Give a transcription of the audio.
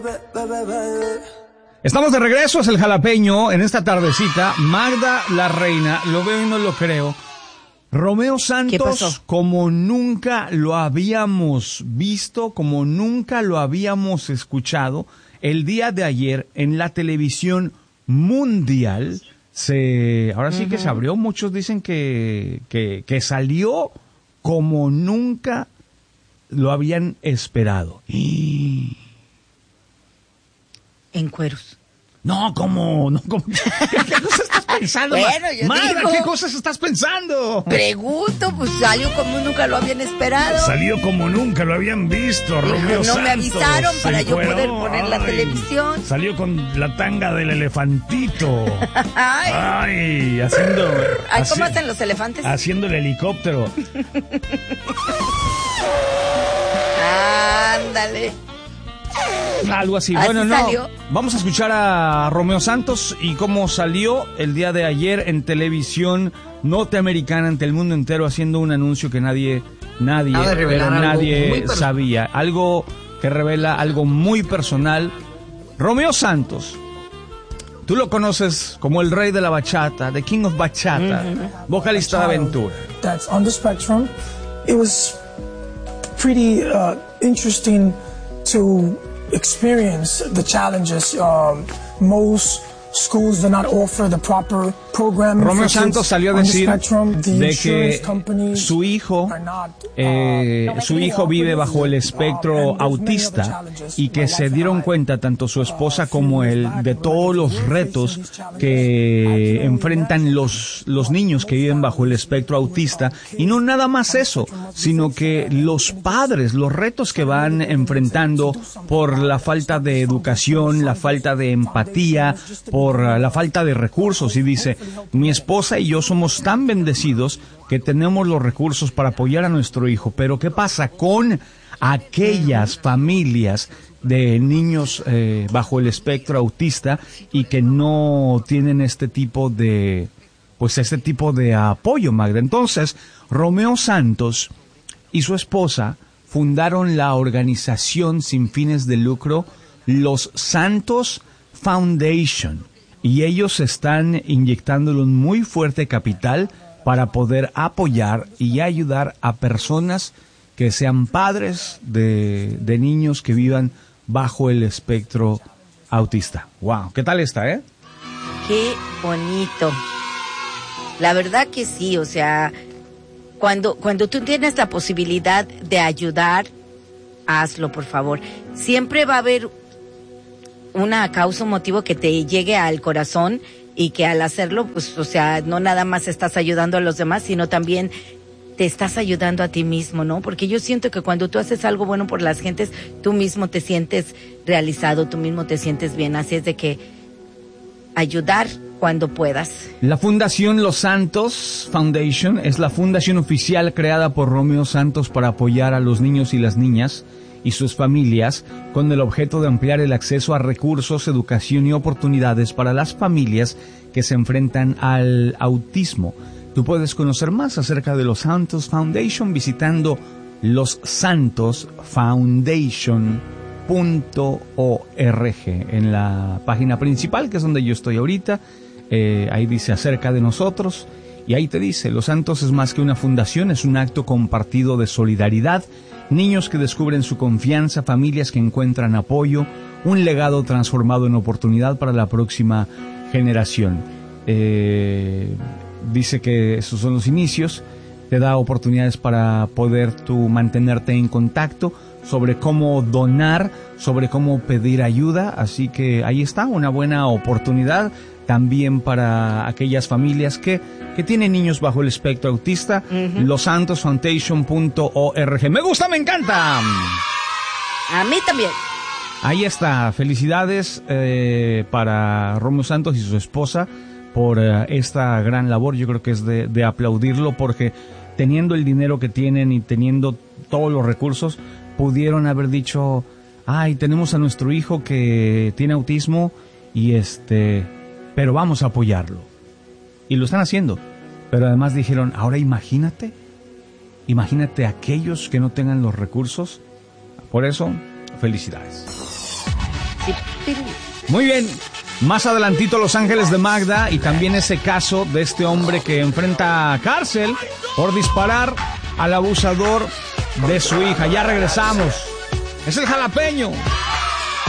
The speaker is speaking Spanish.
Estamos de regreso, es el Jalapeño en esta tardecita. Magda la Reina, lo veo y no lo creo. Romeo Santos, como nunca lo habíamos visto, como nunca lo habíamos escuchado, el día de ayer en la televisión mundial, ahora sí que se abrió. Muchos dicen que salió como nunca lo habían esperado. En cueros. No, ¿cómo? ¿Qué cosas estás pensando? Bueno, yo Magda, digo, ¿qué cosas estás pensando? Pregunto, pues salió como nunca lo habían esperado. Salió como nunca lo habían visto, Romeo No Santos. me avisaron para yo poder poner la Ay, televisión. Salió con la tanga del elefantito. Ay, haciendo... ¿cómo hacen los elefantes? Haciendo el helicóptero. Ándale. Algo así. Así Bueno, no. salió. Vamos a escuchar a Romeo Santos y cómo salió el día de ayer en televisión norteamericana ante el mundo entero haciendo un anuncio que nadie sabía. Algo que revela algo muy personal. Romeo Santos, tú lo conoces como el rey de la bachata, the king of bachata, vocalista de Aventura. That's on the spectrum. It was pretty interesting to experience the challenges. Most schools do not offer the proper programming. Romeo Santos salió a decir de que su hijo vive bajo el espectro autista y que se dieron cuenta tanto su esposa como él de todos los retos que enfrentan los niños que viven bajo el espectro autista, y no nada más eso, sino que los padres, los retos que van enfrentando por la falta de educación, la falta de empatía, por la falta de recursos. Y dice, mi esposa y yo somos tan bendecidos que tenemos los recursos para apoyar a nuestro hijo, pero ¿qué pasa con aquellas familias de niños bajo el espectro autista y que no tienen este tipo de apoyo, Magda? Entonces, Romeo Santos y su esposa fundaron la organización sin fines de lucro Los Santos Foundation, y ellos están inyectándole un muy fuerte capital para poder apoyar y ayudar a personas que sean padres de niños que vivan bajo el espectro autista. Wow, ¿qué tal está, Qué bonito. La verdad que sí, o sea, cuando tú tienes la posibilidad de ayudar, hazlo, por favor. Siempre va a haber una causa, un motivo que te llegue al corazón, y que al hacerlo, pues, o sea, no nada más estás ayudando a los demás, sino también te estás ayudando a ti mismo, ¿no? Porque yo siento que cuando tú haces algo bueno por las gentes, tú mismo te sientes realizado, tú mismo te sientes bien. Así es de que ayudar cuando puedas. La Fundación Los Santos Foundation es la fundación oficial creada por Romeo Santos para apoyar a los niños y las niñas y sus familias, con el objeto de ampliar el acceso a recursos, educación y oportunidades para las familias que se enfrentan al autismo. Tú puedes conocer más acerca de Los Santos Foundation visitando lossantosfoundation.org en la página principal, que es donde yo estoy ahorita. Ahí dice acerca de nosotros, y ahí te dice, Los Santos es más que una fundación, es un acto compartido de solidaridad, niños que descubren su confianza, familias que encuentran apoyo, un legado transformado en oportunidad para la próxima generación. Dice que esos son los inicios, te da oportunidades para poder tú mantenerte en contacto, sobre cómo donar, sobre cómo pedir ayuda, así que ahí está, una buena oportunidad también para aquellas familias que tienen niños bajo el espectro autista. losantosfoundation.org. Me gusta, me encanta. A mí también. Ahí está, felicidades para Romeo Santos y su esposa por esta gran labor. Yo creo que es de aplaudirlo, porque teniendo el dinero que tienen y teniendo todos los recursos, pudieron haber dicho, ay, tenemos a nuestro hijo que tiene autismo y pero vamos a apoyarlo. Y lo están haciendo. Pero además dijeron, ahora imagínate aquellos que no tengan los recursos. Por eso, felicidades. Sí. Muy bien. Más adelantito Los Ángeles de Magda y también ese caso de este hombre que enfrenta cárcel por disparar al abusador de su hija. Ya regresamos. Es el jalapeño.